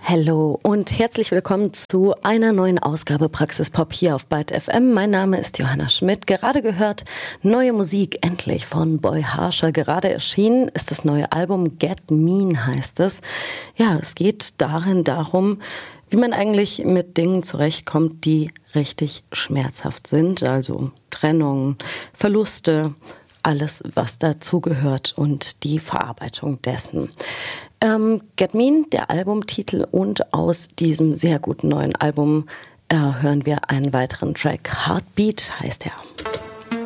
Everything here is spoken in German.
Hallo und herzlich willkommen zu einer neuen Ausgabe Praxis Pop hier auf Byte FM. Mein Name ist Johanna Schmidt. Gerade gehört neue Musik endlich von Boy Harsher. Gerade erschienen ist das neue Album Get Mean, heißt es. Ja, es geht darum, wie man eigentlich mit Dingen zurechtkommt, die richtig schmerzhaft sind. Also Trennung, Verluste, alles, was dazugehört und die Verarbeitung dessen. Get Mean, der Albumtitel, und aus diesem sehr guten neuen Album hören wir einen weiteren Track. Heartbeat heißt er.